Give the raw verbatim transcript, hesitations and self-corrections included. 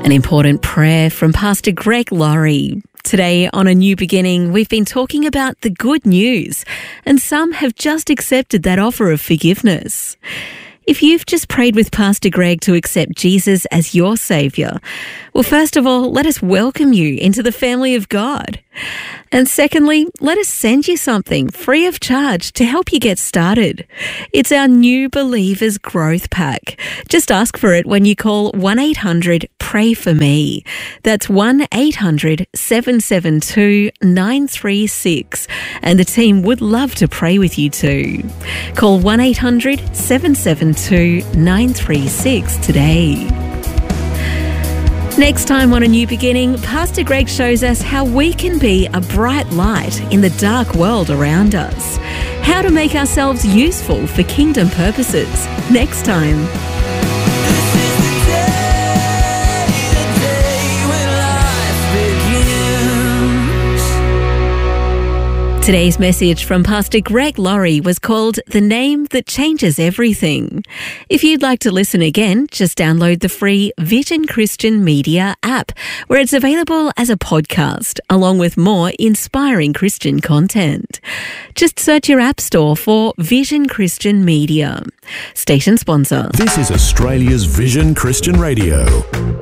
An important prayer from Pastor Greg Laurie. Today on A New Beginning, we've been talking about the good news, and some have just accepted that offer of forgiveness. If you've just prayed with Pastor Greg to accept Jesus as your Saviour, well, first of all, let us welcome you into the family of God. And secondly, let us send you something free of charge to help you get started. It's our New Believers Growth Pack. Just ask for it when you call one eight hundred pray for me. That's one eight hundred seven seven two nine three six. And the team would love to pray with you too. Call one eight hundred seven seven two nine three six today. Next time on A New Beginning, Pastor Greg shows us how we can be a bright light in the dark world around us. How to make ourselves useful for kingdom purposes. Next time. Today's message from Pastor Greg Laurie was called The Name That Changes Everything. If you'd like to listen again, just download the free Vision Christian Media app, where it's available as a podcast, along with more inspiring Christian content. Just search your app store for Vision Christian Media. Station sponsor. This is Australia's Vision Christian Radio.